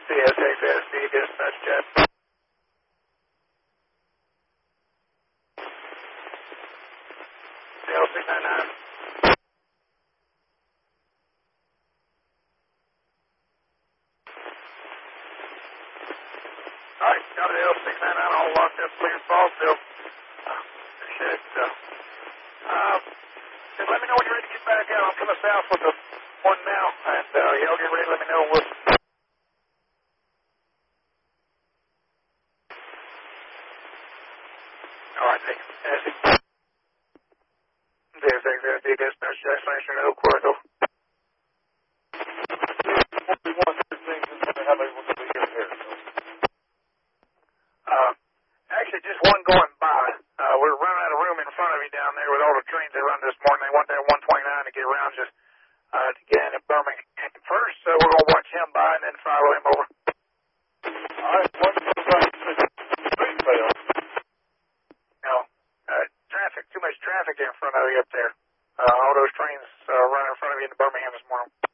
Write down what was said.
CSHSD, dispatch jet. L699. All right, got it, L699, all locked up, clear, Fallsville. Appreciate it. Just let me know when you're ready to get back out. I'm coming south with the one now, and y'all get ready, let me know. All right, thank you. CSHSD, dispatch jet, station, Oak Quarto. Actually, just one going by. We're running out of room in front of you down there with all the trains they run this morning. They want that 129 to get around just to get into Birmingham first, so we're going to watch him by and then follow him over. All right, no, traffic, too much traffic in front of you up there. All those trains running in front of you into Birmingham this morning.